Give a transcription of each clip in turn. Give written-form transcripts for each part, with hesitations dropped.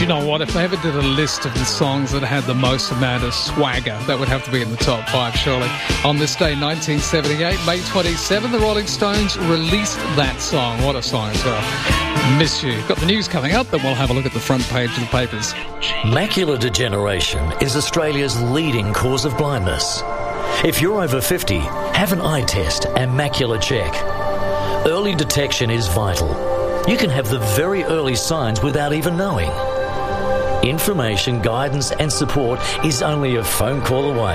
know what? If they ever did a list of the songs that had the most amount of swagger, that would have to be in the top 5, surely. On this day, 1978, May 27, the Rolling Stones released that song. What a song as well. Miss You. Got the news coming up, then we'll have a look at the front page of the papers. Macular degeneration is Australia's leading cause of blindness. If you're over 50, have an eye test and macular check. Early detection is vital. You can have the very early signs without even knowing. Information, guidance and support is only a phone call away.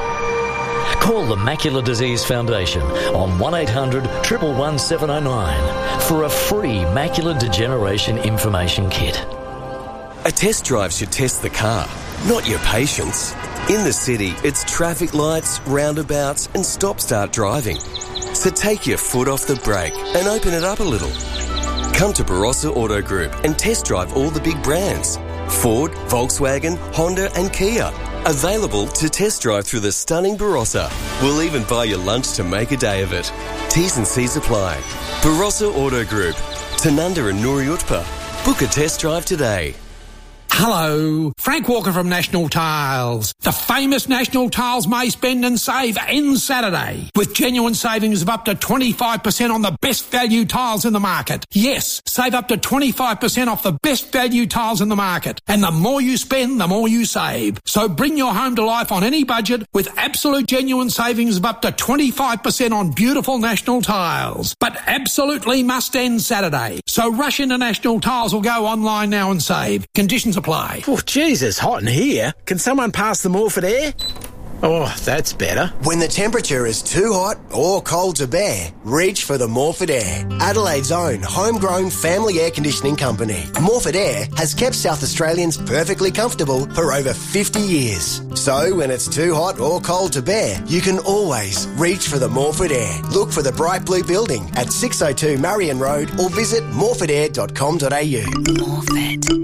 Call the Macular Disease Foundation on 1800 111 709 for a free macular degeneration information kit. A test drive should test the car, not your patience. In the city, it's traffic lights, roundabouts and stop-start driving. So take your foot off the brake and open it up a little. Come to Barossa Auto Group and test drive all the big brands. Ford, Volkswagen, Honda and Kia. Available to test drive through the stunning Barossa. We'll even buy you lunch to make a day of it. T's and C's apply. Barossa Auto Group. Tanunda and Nuriutpa. Book a test drive today. Hello, Frank Walker from National Tiles. The famous National Tiles May Spend and Save ends Saturday with genuine savings of up to 25% on the best value tiles in the market. Yes, save up to 25% off the best value tiles in the market. And the more you spend, the more you save. So bring your home to life on any budget with absolute genuine savings of up to 25% on beautiful National Tiles. But absolutely must end Saturday. So rush into National Tiles or go online now and save. Conditions apply. Oh, geez, it's hot in here. Can someone pass the Morford air? Oh, that's better. When the temperature is too hot or cold to bear, reach for the Morford Air, Adelaide's own homegrown family air conditioning company. Morford Air has kept South Australians perfectly comfortable for over 50 years. So when it's too hot or cold to bear, you can always reach for the Morford Air. Look for the bright blue building at 602 Marion Road or visit morfordair.com.au. Morford.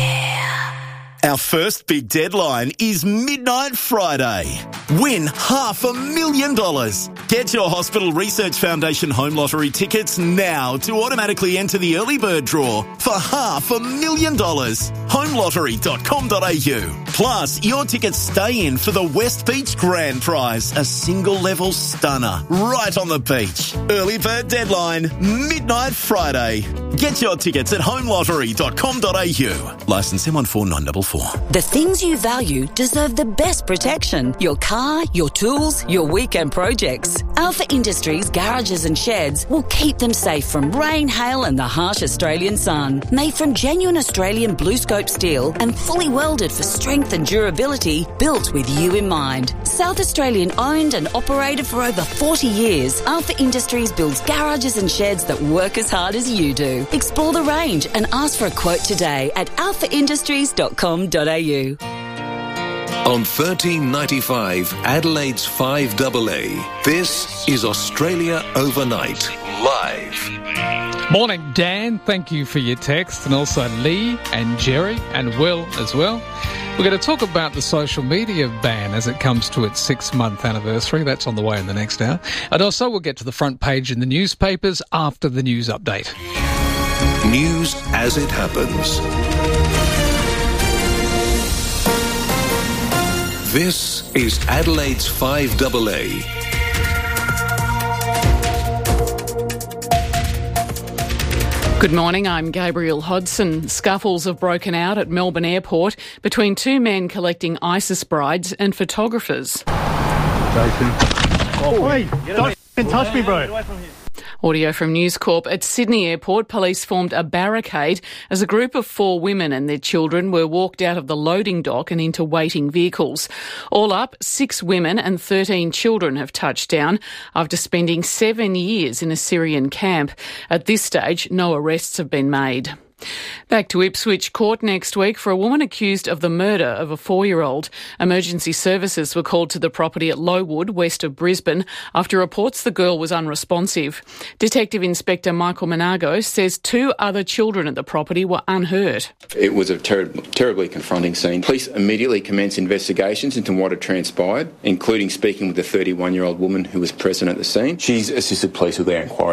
Our first big deadline is Midnight Friday. Win $500,000. Get your Hospital Research Foundation Home Lottery tickets now to automatically enter the early bird draw for $500,000. Homelottery.com.au. Plus, your tickets stay in for the West Beach Grand Prize, a single-level stunner right on the beach. Early bird deadline, Midnight Friday. Get your tickets at homelottery.com.au. Licence M14944. The things you value deserve the best protection. Your car, your tools, your weekend projects. Alpha Industries garages and sheds will keep them safe from rain, hail and the harsh Australian sun. Made from genuine Australian BlueScope steel and fully welded for strength and durability, built with you in mind. South Australian owned and operated for over 40 years, Alpha Industries builds garages and sheds that work as hard as you do. Explore the range and ask for a quote today at alphaindustries.com.au. On 1395 Adelaide's 5AA, this is Australia Overnight, live. Morning, Dan. Thank you for your text, and also Lee and Jerry and Will as well. We're going to talk about the social media ban as it comes to its 6-month anniversary. That's on the way in the next hour. And also we'll get to the front page in the newspapers after the news update. News as it happens. This is Adelaide's 5AA. Good morning, I'm Gabriel Hodson. Scuffles have broken out at Melbourne Airport between two men collecting ISIS brides and photographers. Jason. Oh, wait, don't touch me, bro. Audio from News Corp. At Sydney Airport, police formed a barricade as a group of 4 women and their children were walked out of the loading dock and into waiting vehicles. All up, 6 women and 13 children have touched down after spending 7 years in a Syrian camp. At this stage, no arrests have been made. Back to Ipswich Court next week for a woman accused of the murder of a 4-year-old. Emergency services were called to the property at Lowood, west of Brisbane, after reports the girl was unresponsive. Detective Inspector Michael Monago says 2 other children at the property were unhurt. It was a terribly confronting scene. Police immediately commenced investigations into what had transpired, including speaking with the 31-year-old woman who was present at the scene. She's assisted police with their inquiries.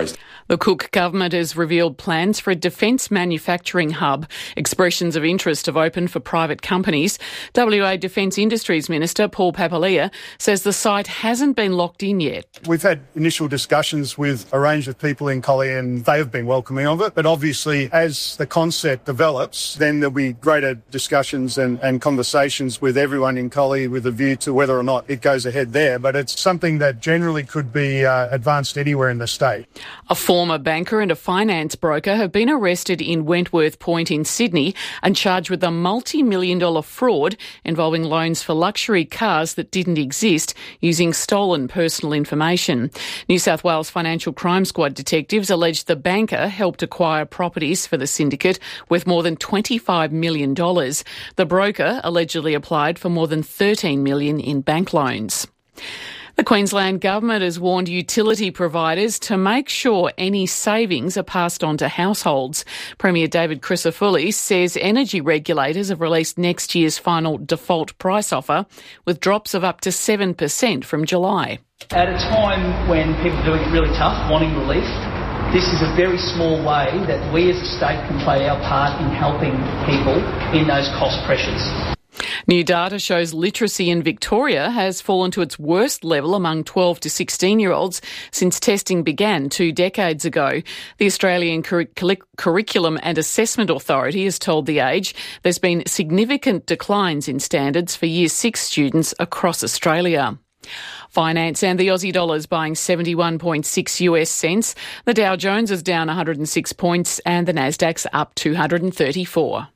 The Cook government has revealed plans for a defence manufacturing hub. Expressions of interest have opened for private companies. WA Defence Industries Minister Paul Papalia says the site hasn't been locked in yet. We've had initial discussions with a range of people in Collie and they have been welcoming of it. But obviously, as the concept develops, then there'll be greater discussions and conversations with everyone in Collie with a view to whether or not it goes ahead there. But it's something that generally could be advanced anywhere in the state. A former banker and a finance broker have been arrested in Wentworth Point in Sydney and charged with a multi-million-dollar fraud involving loans for luxury cars that didn't exist using stolen personal information. New South Wales Financial Crime Squad detectives allege the banker helped acquire properties for the syndicate worth more than $25 million. The broker allegedly applied for more than $13 million in bank loans. The Queensland Government has warned utility providers to make sure any savings are passed on to households. Premier David Crisafulli says energy regulators have released next year's final default price offer with drops of up to 7% from July. At a time when people are doing it really tough, wanting relief, this is a very small way that we as a state can play our part in helping people in those cost pressures. New data shows literacy in Victoria has fallen to its worst level among 12 to 16-year-olds since testing began 2 decades ago. The Australian Curriculum and Assessment Authority has told The Age there's been significant declines in standards for Year 6 students across Australia. Finance and the Aussie dollar is buying 71.6 US cents. The Dow Jones is down 106 points and the Nasdaq's up 234.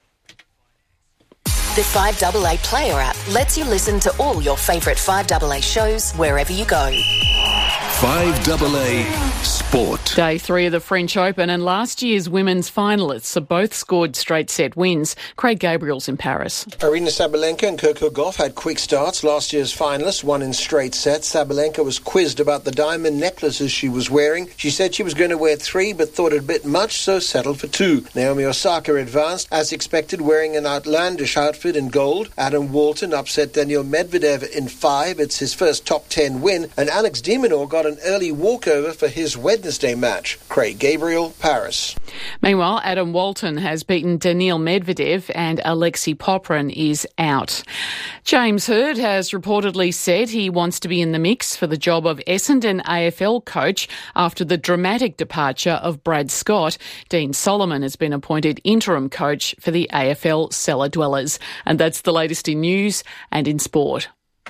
The 5AA Player app lets you listen to all your favourite 5AA shows wherever you go. 5AA Sport. Day 3 of the French Open and last year's women's finalists have both scored straight set wins. Craig Gabriel's in Paris. Aryna Sabalenka and Coco Gauff had quick starts. Last year's finalists won in straight sets. Sabalenka was quizzed about the diamond necklaces she was wearing. She said she was going to wear 3 but thought it a bit much, so settled for 2. Naomi Osaka advanced, as expected, wearing an outlandish outfit in gold. Adam Walton upset Daniil Medvedev in 5. It's his first top 10 win. And Alex de Minaur got an early walkover for his Wednesday match. Craig Gabriel, Paris. Meanwhile, Adam Walton has beaten Daniil Medvedev and Alexei Popyrin is out. James Hird has reportedly said he wants to be in the mix for the job of Essendon AFL coach after the dramatic departure of Brad Scott. Dean Solomon has been appointed interim coach for the AFL cellar dwellers. And that's the latest in news and in sport.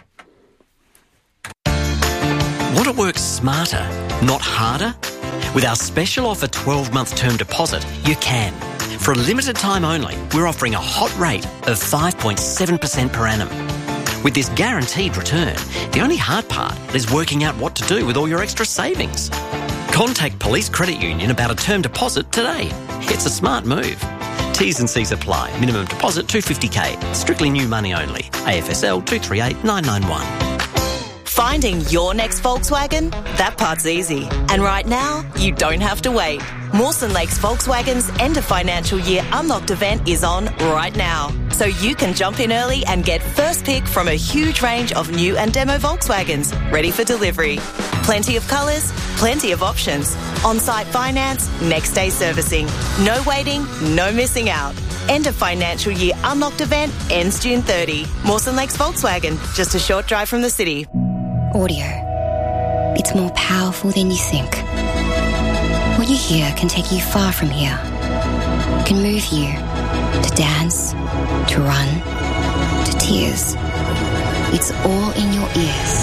Want to work smarter, not harder? With our special offer 12-month term deposit, you can. For a limited time only, we're offering a hot rate of 5.7% per annum. With this guaranteed return, the only hard part is working out what to do with all your extra savings. Contact Police Credit Union about a term deposit today. It's a smart move. T's and C's apply. Minimum deposit $250K. Strictly new money only. AFSL 238991. Finding your next Volkswagen? That part's easy. And right now, you don't have to wait. Mawson Lakes Volkswagen's end of financial year unlocked event is on right now. So you can jump in early and get first pick from a huge range of new and demo Volkswagens ready for delivery. Plenty of colours, plenty of options. On-site finance, next day servicing. No waiting, no missing out. End of financial year unlocked event ends June 30. Mawson Lakes Volkswagen, just a short drive from the city. Audio. It's more powerful than you think. What you hear can take you far from here. Can move you to dance, to run, to tears. It's all in your ears.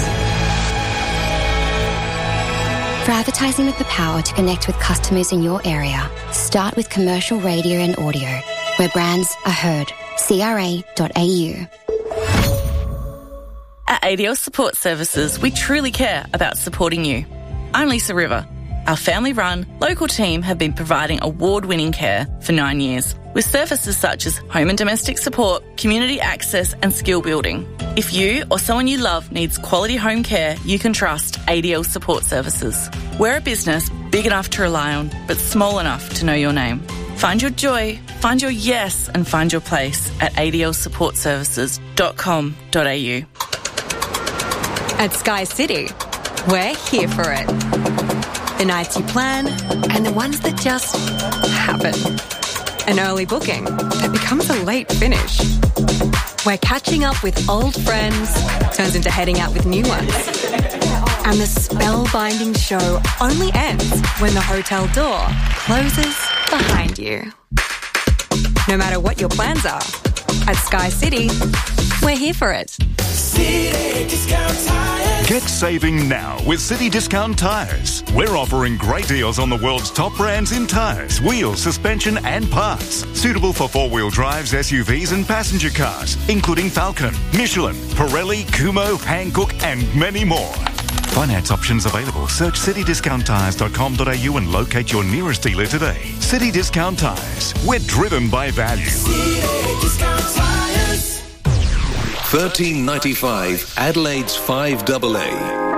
For advertising with the power to connect with customers in your area, start with commercial radio and audio, where brands are heard. CRA.au. At ADL Support Services, we truly care about supporting you. I'm Lisa River. Our family-run, local team have been providing award-winning care for 9 years, with services such as home and domestic support, community access and skill building. If you or someone you love needs quality home care, you can trust ADL Support Services. We're a business big enough to rely on, but small enough to know your name. Find your joy, find your yes and find your place at adlsupportservices.com.au. At Sky City, we're here for it. the nights you plan, and the ones that just happen. An early booking that becomes a late finish. Where catching up with old friends turns into heading out with new ones. And the spellbinding show only ends when the hotel door closes behind you. No matter what your plans are, at Sky City, we're here for it. City Discount Tires. Get saving now with City Discount Tires. We're offering great deals on the world's top brands in tyres, wheels, suspension and parts. Suitable for four-wheel drives, SUVs and passenger cars, including Falcon, Michelin, Pirelli, Kumho, Hankook and many more. Finance options available. Search citydiscounttires.com.au and locate your nearest dealer today. City Discount Tires. We're driven by value. City Discount Tires. $13.95 Adelaide's 5AA.